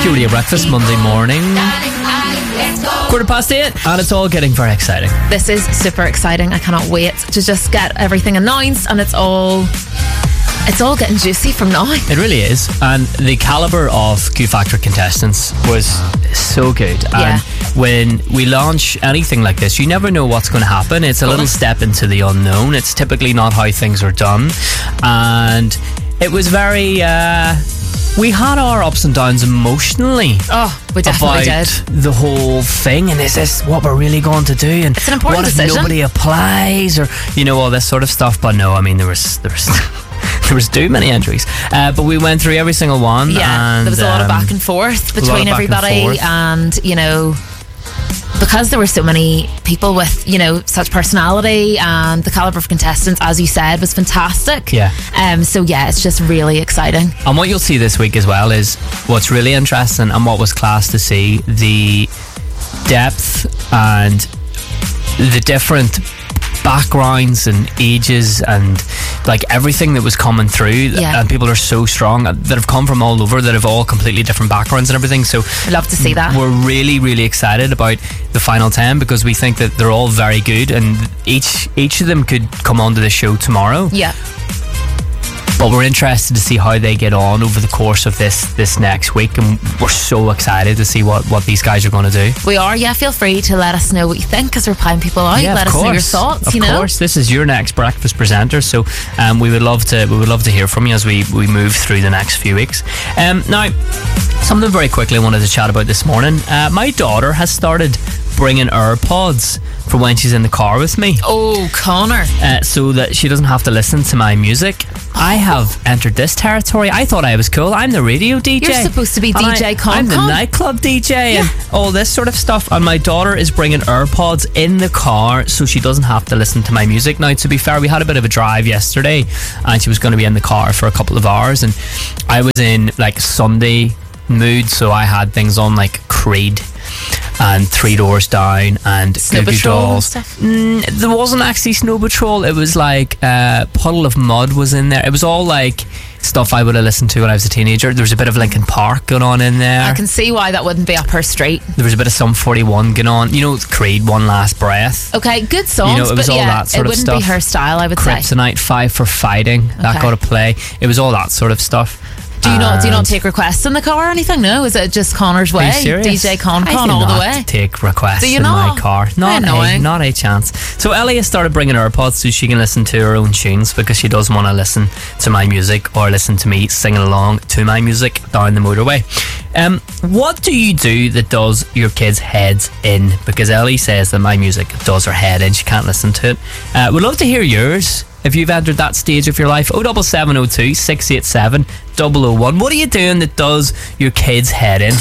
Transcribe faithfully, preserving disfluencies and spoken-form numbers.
Q Radio Breakfast, Monday morning. Quarter past eight, and it's all getting very exciting. This is super exciting. I cannot wait to just get everything announced, and it's all it's all getting juicy from now. It really is. And the calibre of Q Factor contestants was so good. Yeah. And when we launch anything like this, you never know what's going to happen. It's a little step into the unknown. It's typically not how things are done. And it was very... Uh, we had our ups and downs emotionally. Oh, we definitely about did. the whole thing, and is this what we're really going to do? And it's an important what if decision. nobody applies, or you know, all this sort of stuff. But no, I mean, there was there was there was too many entries, uh, but we went through every single one. Yeah, and, there was a lot of um, back and forth between back and everybody, forth. and you know, because there were so many people with, you know, such personality, and the calibre of contestants, as you said, was fantastic. Yeah. Um. So yeah, it's just really exciting. And what you'll see this week as well is what's really interesting, and what was class to see, the depth and the different backgrounds and ages and like everything that was coming through. Yeah. And people are so strong that have come from all over, that have all completely different backgrounds and everything. So I'd love to see that. We're really really excited about the final ten, because we think that they're all very good, and each each of them could come onto the show tomorrow. Yeah. But we're interested to see how they get on over the course of this this next week, and we're so excited to see what, what these guys are going to do. We are, yeah. Feel free to let us know what you think, as we're playing people out. Yeah, let of us know your course. thoughts. Of you know, course, this is your next breakfast presenter, so um, we would love to we would love to hear from you as we, we move through the next few weeks. Um, now, something very quickly I wanted to chat about this morning. Uh, my daughter has started bringing AirPods for when she's in the car with me. Oh, Connor. Uh, so that she doesn't have to listen to my music. I have entered this territory. I thought I was cool. I'm the radio D J. You're supposed to be And D J I, Con I'm the Con. nightclub D J, Yeah. and all this sort of stuff. And my daughter is bringing AirPods in the car so she doesn't have to listen to my music. Now, to be fair, we had a bit of a drive yesterday, and she was going to be in the car for a couple of hours, and I was in like Sunday mood, so I had things on like Creed and Three Doors Down and Snow Goo Goo Patrol and Dolls. stuff? Mm, there wasn't actually Snow Patrol. It was like uh, Puddle of Mud was in there. It was all like stuff I would have listened to when I was a teenager. There was a bit of Linkin Park going on in there. I can see why that wouldn't be up her street. There was a bit of Sum forty-one going on. You know, Creed, One Last Breath. Okay, good songs, You know, it was but all yeah, that sort it of wouldn't stuff. be her style, I would say. Kryptonite, Five for Fighting. That Okay. got to play. It was all that sort of stuff. Do you not do you not And- take requests in the car or anything? No, is it just Connor's Are way? you serious? D J Con I Con do all the not way. take requests Do you in not? my car. Not a, annoying. not a chance. So Ellie has started bringing AirPods so she can listen to her own tunes, because she doesn't want to listen to my music or listen to me singing along to my music down the motorway. Um, what do you do that does your kids' heads in? Because Ellie says that my music does her head in. She can't listen to it. Uh, we'd love to hear yours. If you've entered that stage of your life, oh seven seven oh two, six eight seven, double oh one. What are you doing that does your kids' head in?